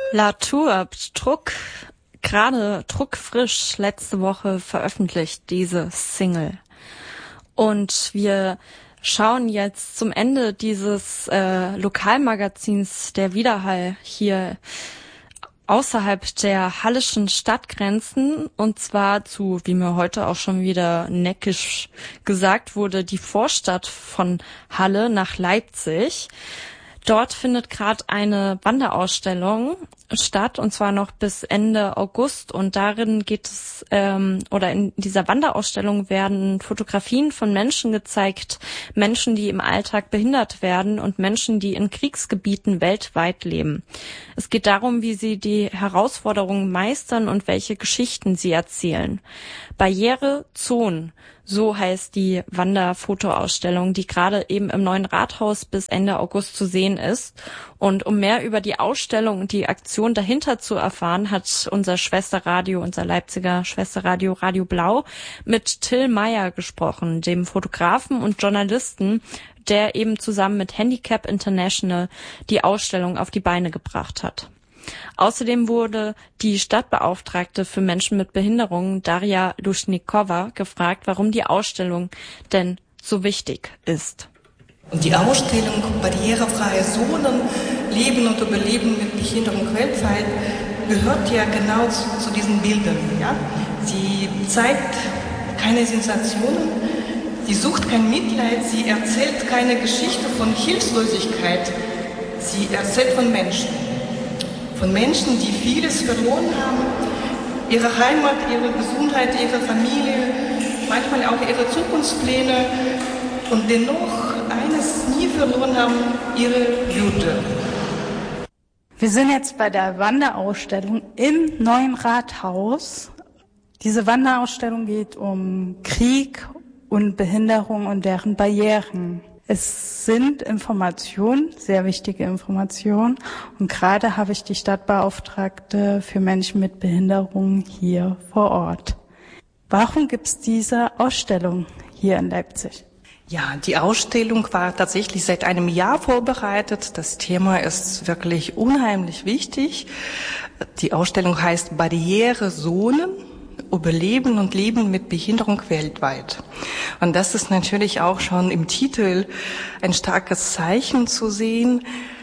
La Tour gerade druckfrisch letzte Woche veröffentlicht, diese Single. Und wir schauen jetzt zum Ende dieses Lokalmagazins Der Widerhall hier außerhalb der hallischen Stadtgrenzen, und zwar zu, wie mir heute auch schon wieder neckisch gesagt wurde, die Vorstadt von Halle nach Leipzig. Dort findet gerade eine Wanderausstellung statt, und zwar noch bis Ende August. Und darin geht es, oder in dieser Wanderausstellung werden Fotografien von Menschen gezeigt, Menschen, die im Alltag behindert werden und Menschen, die in Kriegsgebieten weltweit leben. Es geht darum, wie sie die Herausforderungen meistern und welche Geschichten sie erzählen. Barrierezonen, so heißt die Wanderfotoausstellung, die gerade eben im Neuen Rathaus bis Ende August zu sehen ist. Und um mehr über die Ausstellung und die Aktion dahinter zu erfahren, hat unser Schwesterradio, unser Leipziger Schwesterradio Radio Blau, mit Till Meyer gesprochen, dem Fotografen und Journalisten, der eben zusammen mit Handicap International die Ausstellung auf die Beine gebracht hat. Außerdem wurde die Stadtbeauftragte für Menschen mit Behinderungen, Daria Luschnikowa, gefragt, warum die Ausstellung denn so wichtig ist. Die Ausstellung Barrierefreie Zonen, Leben und Überleben mit Behinderung weltweit gehört ja genau zu diesen Bildern. Ja? Sie zeigt keine Sensationen, sie sucht kein Mitleid, sie erzählt keine Geschichte von Hilflosigkeit, sie erzählt von Menschen. Von Menschen, die vieles verloren haben, ihre Heimat, ihre Gesundheit, ihre Familie, manchmal auch ihre Zukunftspläne und dennoch eines nie verloren haben, ihre Würde. Wir sind jetzt bei der Wanderausstellung im Neuen Rathaus. Diese Wanderausstellung geht um Krieg und Behinderung und deren Barrieren. Es sind Informationen, sehr wichtige Informationen. Und gerade habe ich die Stadtbeauftragte für Menschen mit Behinderung hier vor Ort. Warum gibt es diese Ausstellung hier in Leipzig? Ja, die Ausstellung war tatsächlich seit einem Jahr vorbereitet. Das Thema ist wirklich unheimlich wichtig. Die Ausstellung heißt Barrierezonen. Überleben und Leben mit Behinderung weltweit. Und das ist natürlich auch schon im Titel ein starkes Zeichen zu sehen.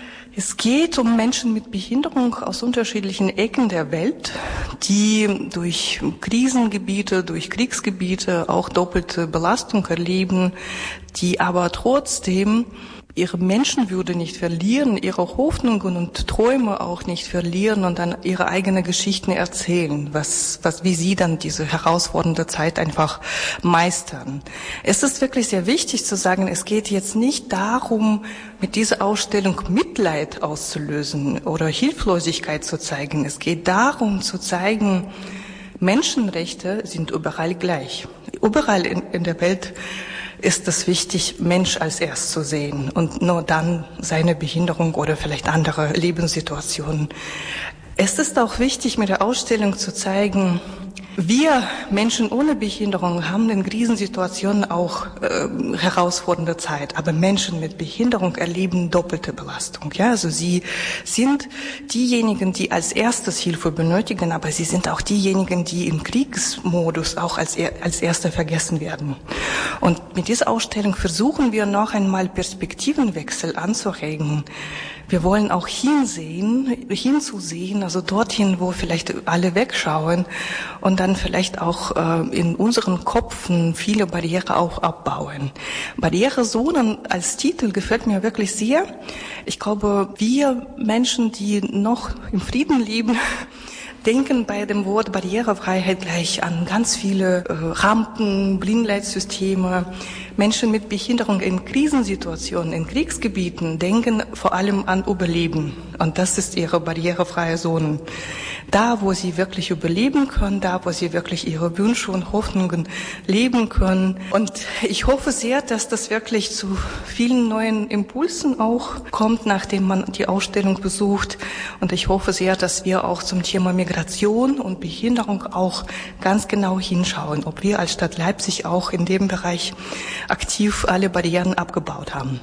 Es geht um Menschen mit Behinderung aus unterschiedlichen Ecken der Welt, die durch Krisengebiete, durch Kriegsgebiete auch doppelte Belastung erleben, die aber trotzdem ihre Menschenwürde nicht verlieren, ihre Hoffnungen und Träume auch nicht verlieren und dann ihre eigenen Geschichten erzählen, wie sie dann diese herausfordernde Zeit einfach meistern. Es ist wirklich sehr wichtig zu sagen, es geht jetzt nicht darum, mit dieser Ausstellung Mitleid auszulösen oder Hilflosigkeit zu zeigen. Es geht darum zu zeigen, Menschenrechte sind überall gleich. Überall in der Welt ist es wichtig, Mensch als erst zu sehen und nur dann seine Behinderung oder vielleicht andere Lebenssituationen. Es ist auch wichtig, mit der Ausstellung zu zeigen, wir Menschen ohne Behinderung haben in Krisensituationen auch herausfordernde Zeit, aber Menschen mit Behinderung erleben doppelte Belastung. Ja, also sie sind diejenigen, die als erstes Hilfe benötigen, aber sie sind auch diejenigen, die im Kriegsmodus auch als Erste vergessen werden. Und mit dieser Ausstellung versuchen wir noch einmal Perspektivenwechsel anzuregen. Wir wollen auch hinzusehen, also dorthin, wo vielleicht alle wegschauen und dann vielleicht auch in unseren Köpfen viele Barrieren auch abbauen. Barrierezonen als Titel gefällt mir wirklich sehr. Ich glaube, wir Menschen, die noch im Frieden leben, denken bei dem Wort Barrierefreiheit gleich an ganz viele Rampen, Blindleitsysteme. Menschen mit Behinderung in Krisensituationen, in Kriegsgebieten denken vor allem an Überleben. Und das ist ihre barrierefreie Zone. Da, wo sie wirklich überleben können, da, wo sie wirklich ihre Wünsche und Hoffnungen leben können. Und ich hoffe sehr, dass das wirklich zu vielen neuen Impulsen auch kommt, nachdem man die Ausstellung besucht. Und ich hoffe sehr, dass wir auch zum Thema Migration und Behinderung auch ganz genau hinschauen, ob wir als Stadt Leipzig auch in dem Bereich aktiv alle Barrieren abgebaut haben.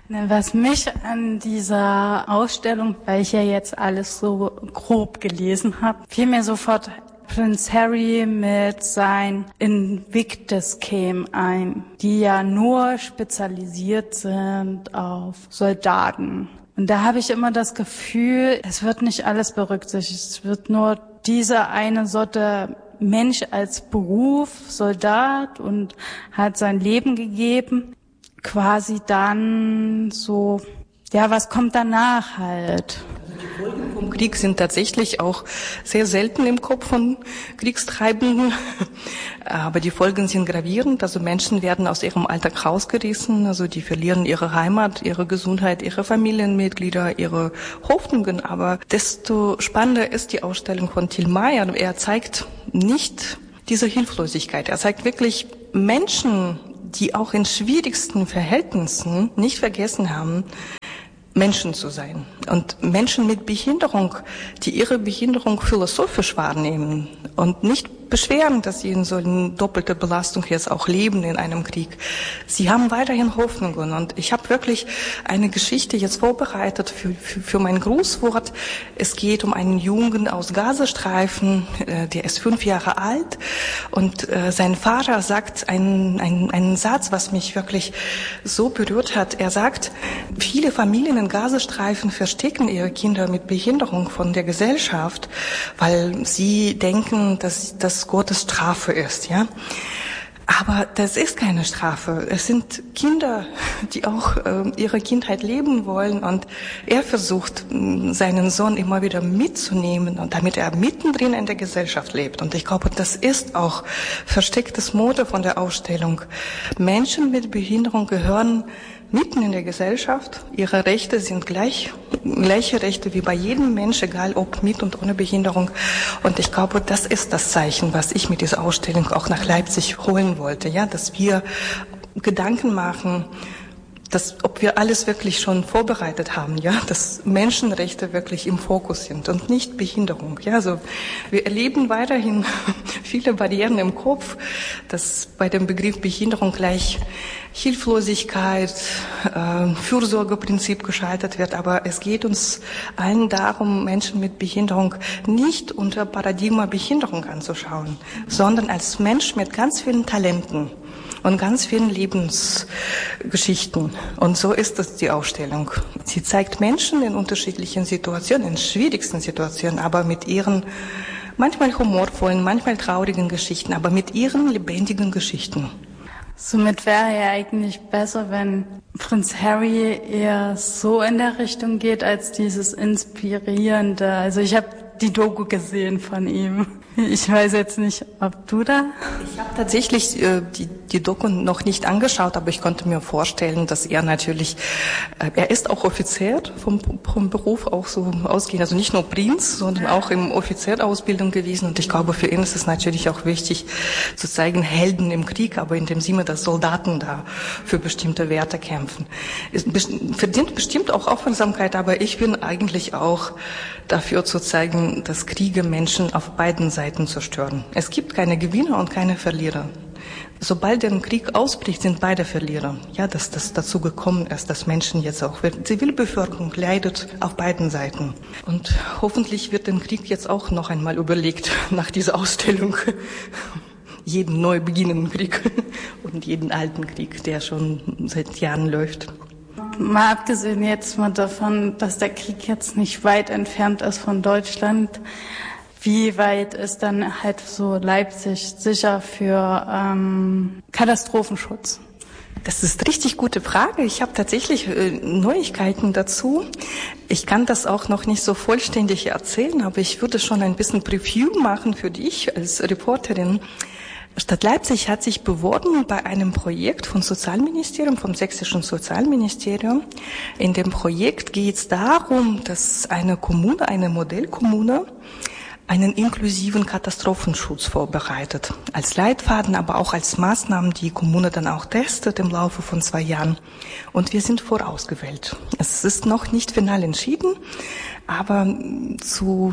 Was mich an dieser Ausstellung, weil ich ja jetzt alles so grob gelesen habe, fiel mir sofort Prince Harry mit sein Invictus-Camp ein, die ja nur spezialisiert sind auf Soldaten. Und da habe ich immer das Gefühl, es wird nicht alles berücksichtigt. Es wird nur diese eine Sorte Mensch als Beruf, Soldat und hat sein Leben gegeben. Quasi dann so, ja, was kommt danach halt? Die Folgen vom Krieg sind tatsächlich auch sehr selten im Kopf von Kriegstreibenden, aber die Folgen sind gravierend. Also Menschen werden aus ihrem Alltag rausgerissen, also die verlieren ihre Heimat, ihre Gesundheit, ihre Familienmitglieder, ihre Hoffnungen. Aber desto spannender ist die Ausstellung von Till Meyer. Er zeigt nicht diese Hilflosigkeit. Er zeigt wirklich Menschen, die auch in schwierigsten Verhältnissen nicht vergessen haben, Menschen zu sein. Und Menschen mit Behinderung, die ihre Behinderung philosophisch wahrnehmen und nicht beschweren, dass sie in so einer doppelten Belastung jetzt auch leben in einem Krieg. Sie haben weiterhin Hoffnungen. Und ich habe wirklich eine Geschichte jetzt vorbereitet für mein Grußwort. Es geht um einen Jungen aus Gazastreifen, der ist 5 Jahre alt. Und sein Vater sagt einen Satz, was mich wirklich so berührt hat. Er sagt, viele Familien in Gazastreifen verstecken ihre Kinder mit Behinderung von der Gesellschaft, weil sie denken, dass das Gottes Strafe ist, ja. Aber das ist keine Strafe. Es sind Kinder, die auch ihre Kindheit leben wollen. Und er versucht, seinen Sohn immer wieder mitzunehmen, und damit er mittendrin in der Gesellschaft lebt. Und ich glaube, das ist auch verstecktes Motto von der Ausstellung. Menschen mit Behinderung gehören mitten in der Gesellschaft. Ihre Rechte sind gleiche Rechte wie bei jedem Mensch, egal ob mit und ohne Behinderung. Und ich glaube, das ist das Zeichen, was ich mit dieser Ausstellung auch nach Leipzig holen wollte, ja, dass wir Gedanken machen, ob wir alles wirklich schon vorbereitet haben, ja, dass Menschenrechte wirklich im Fokus sind und nicht Behinderung, ja, also wir erleben weiterhin viele Barrieren im Kopf, dass bei dem Begriff Behinderung gleich Hilflosigkeit, Fürsorgeprinzip geschaltet wird, aber es geht uns allen darum, Menschen mit Behinderung nicht unter Paradigma Behinderung anzuschauen, sondern als Mensch mit ganz vielen Talenten und ganz vielen Lebensgeschichten. Und so ist es die Ausstellung. Sie zeigt Menschen in unterschiedlichen Situationen, in schwierigsten Situationen, aber mit ihren manchmal humorvollen, manchmal traurigen Geschichten, aber mit ihren lebendigen Geschichten. Somit wäre ja eigentlich besser, wenn Prinz Harry eher so in der Richtung geht, als dieses Inspirierende. Also ich habe die Doku gesehen von ihm. Ich weiß jetzt nicht, ob du da? Ich habe tatsächlich die Doku noch nicht angeschaut, aber ich konnte mir vorstellen, dass er natürlich, er ist auch Offizier vom Beruf auch so ausgehend, also nicht nur Prinz, sondern auch im Offizierausbildung gewesen. Und ich glaube, für ihn ist es natürlich auch wichtig zu zeigen, Helden im Krieg, aber in dem Sinne, dass Soldaten da für bestimmte Werte kämpfen. Es verdient bestimmt auch Aufmerksamkeit, aber ich bin eigentlich auch dafür zu zeigen, dass Kriege Menschen auf beiden Seiten zerstören. Es gibt keine Gewinner und keine Verlierer. Sobald der Krieg ausbricht, sind beide Verlierer. Ja, dass das dazu gekommen ist, dass Menschen jetzt auch, Zivilbevölkerung leidet auf beiden Seiten. Und hoffentlich wird der Krieg jetzt auch noch einmal überlegt nach dieser Ausstellung. Jeden neu beginnenden Krieg und jeden alten Krieg, der schon seit Jahren läuft. Mal abgesehen jetzt mal davon, dass der Krieg jetzt nicht weit entfernt ist von Deutschland, wie weit ist dann halt so Leipzig sicher für Katastrophenschutz? Das ist eine richtig gute Frage. Ich habe tatsächlich Neuigkeiten dazu. Ich kann das auch noch nicht so vollständig erzählen, aber ich würde schon ein bisschen Preview machen für dich als Reporterin. Stadt Leipzig hat sich beworben bei einem Projekt vom Sozialministerium, vom sächsischen Sozialministerium. In dem Projekt geht es darum, dass eine Kommune, eine Modellkommune, einen inklusiven Katastrophenschutz vorbereitet. Als Leitfaden, aber auch als Maßnahmen, die Kommune dann auch testet im Laufe von 2 Jahren. Und wir sind vorausgewählt. Es ist noch nicht final entschieden, Aber zu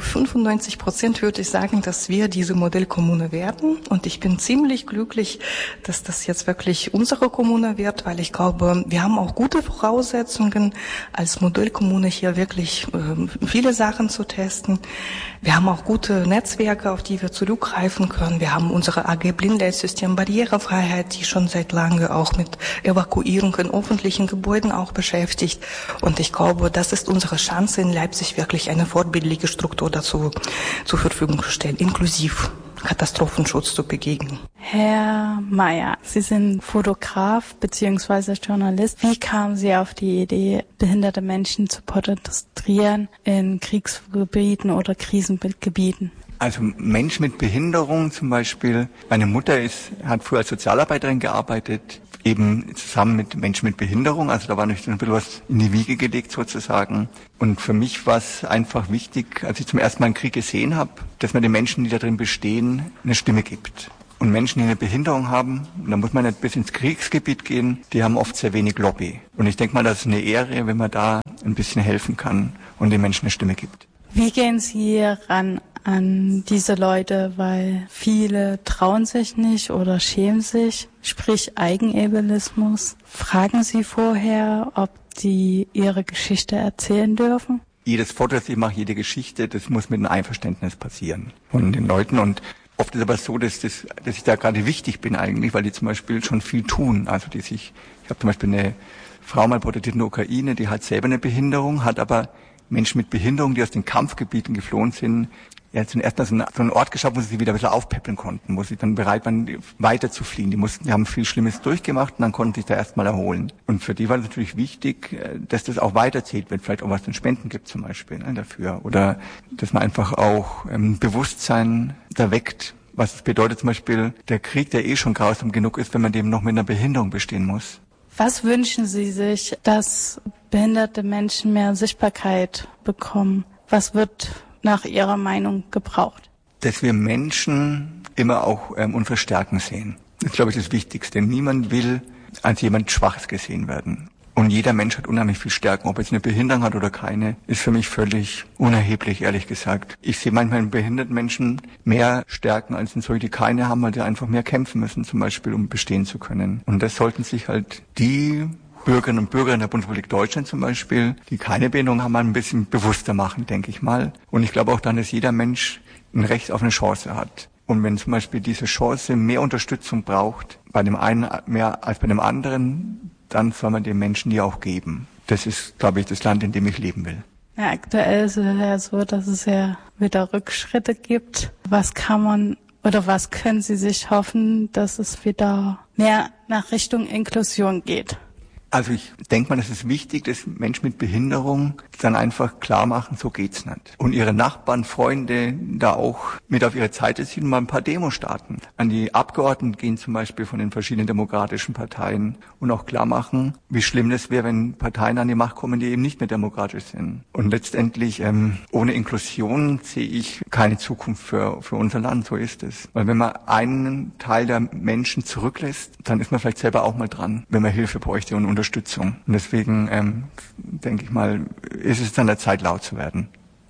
95% würde ich sagen, dass wir diese Modellkommune werden. Und ich bin ziemlich glücklich, dass das jetzt wirklich unsere Kommune wird, weil ich glaube, wir haben auch gute Voraussetzungen, als Modellkommune hier wirklich viele Sachen zu testen. Wir haben auch gute Netzwerke, auf die wir zurückgreifen können. Wir haben unsere AG Blindleitsystem Barrierefreiheit, die schon seit lange auch mit Evakuierung in öffentlichen Gebäuden auch beschäftigt. Und ich glaube, das ist unsere Chance, in Leipzig wirklich eine vorbildliche Struktur dazu zur Verfügung zu stellen, inklusiv Katastrophenschutz zu begegnen. Herr Meyer, Sie sind Fotograf bzw. Journalist. Wie kamen Sie auf die Idee, behinderte Menschen zu porträtieren in Kriegsgebieten oder Krisengebieten? Also Menschen mit Behinderung zum Beispiel. Meine Mutter hat früher als Sozialarbeiterin gearbeitet, eben zusammen mit Menschen mit Behinderung. Also da war nicht ein bisschen was in die Wiege gelegt sozusagen. Und für mich war es einfach wichtig, als ich zum ersten Mal einen Krieg gesehen habe, dass man den Menschen, die da drin bestehen, eine Stimme gibt. Und Menschen, die eine Behinderung haben, da muss man nicht bis ins Kriegsgebiet gehen, die haben oft sehr wenig Lobby. Und ich denke mal, das ist eine Ehre, wenn man da ein bisschen helfen kann und den Menschen eine Stimme gibt. Wie gehen Sie ran an diese Leute, weil viele trauen sich nicht oder schämen sich, sprich Eigenebelismus. Fragen Sie vorher, ob die ihre Geschichte erzählen dürfen? Jedes Foto, das ich mache, jede Geschichte, das muss mit einem Einverständnis passieren von den Leuten. Und oft ist aber so, dass ich da gerade wichtig bin eigentlich, weil die zum Beispiel schon viel tun. Also ich habe zum Beispiel eine Frau mal porträtiert in der Ukraine, die hat selber eine Behinderung, hat aber Menschen mit Behinderung, die aus den Kampfgebieten geflohen sind, ja, zum ersten Mal so einen Ort geschaffen, wo sie sich wieder ein bisschen aufpäppeln konnten, wo sie dann bereit waren, weiter zu fliehen. Die haben viel Schlimmes durchgemacht und dann konnten sich da erstmal erholen. Und für die war es natürlich wichtig, dass das auch weiterzählt wird, vielleicht auch was in Spenden gibt zum Beispiel dafür. Oder dass man einfach auch Bewusstsein da weckt, was es bedeutet zum Beispiel der Krieg, der schon grausam genug ist, wenn man dem noch mit einer Behinderung bestehen muss. Was wünschen Sie sich, dass behinderte Menschen mehr Sichtbarkeit bekommen? Was wird nach Ihrer Meinung gebraucht? Dass wir Menschen immer auch unsere Stärken sehen. Das ist, glaube ich, das Wichtigste. Niemand will als jemand Schwaches gesehen werden. Und jeder Mensch hat unheimlich viel Stärken. Ob er jetzt eine Behinderung hat oder keine, ist für mich völlig unerheblich, ehrlich gesagt. Ich sehe manchmal in behinderten Menschen mehr Stärken als in solche, die keine haben, weil die einfach mehr kämpfen müssen, zum Beispiel, um bestehen zu können. Und das sollten sich halt die Bürgerinnen und Bürger in der Bundesrepublik Deutschland zum Beispiel, die keine Behinderung haben, ein bisschen bewusster machen, denke ich mal. Und ich glaube auch dann, dass jeder Mensch ein Recht auf eine Chance hat. Und wenn zum Beispiel diese Chance mehr Unterstützung braucht, bei dem einen mehr als bei dem anderen, dann soll man den Menschen die auch geben. Das ist, glaube ich, das Land, in dem ich leben will. Ja, aktuell ist es ja so, dass es ja wieder Rückschritte gibt. Was kann man oder was können Sie sich hoffen, dass es wieder mehr nach Richtung Inklusion geht? Also ich denke mal, das ist wichtig, dass Menschen mit Behinderung dann einfach klar machen, so geht's nicht. Und ihre Nachbarn, Freunde da auch mit auf ihre Seite ziehen und mal ein paar Demos starten. An die Abgeordneten gehen zum Beispiel von den verschiedenen demokratischen Parteien und auch klar machen, wie schlimm das wäre, wenn Parteien an die Macht kommen, die eben nicht mehr demokratisch sind. Und letztendlich, ohne Inklusion sehe ich keine Zukunft für unser Land, so ist es. Weil wenn man einen Teil der Menschen zurücklässt, dann ist man vielleicht selber auch mal dran, wenn man Hilfe bräuchte und Unterstützung. Und deswegen denke ich mal, ist es an der Zeit, laut zu werden.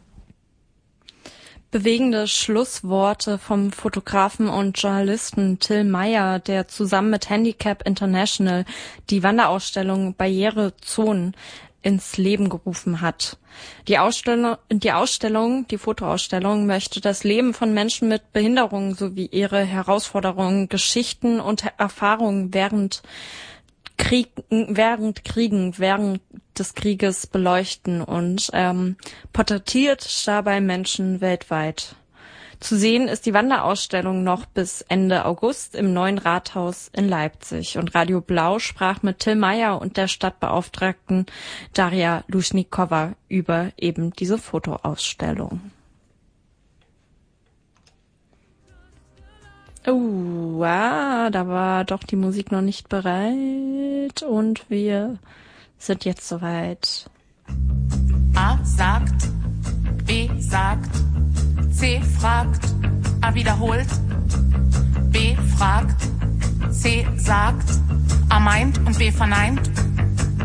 Bewegende Schlussworte vom Fotografen und Journalisten Till Meyer, der zusammen mit Handicap International die Wanderausstellung Barrierezonen ins Leben gerufen hat. Die Fotoausstellung möchte das Leben von Menschen mit Behinderungen sowie ihre Herausforderungen, Geschichten und Erfahrungen während des Krieges beleuchten und porträtiert dabei Menschen weltweit. Zu sehen ist die Wanderausstellung noch bis Ende August im Neuen Rathaus in Leipzig. Und Radio Blau sprach mit Till Meyer und der Stadtbeauftragten Daria Luschnikowa über eben diese Fotoausstellung. Da war doch die Musik noch nicht bereit und wir sind jetzt soweit. A sagt, B sagt, C fragt, A wiederholt, B fragt, C sagt, A meint und B verneint,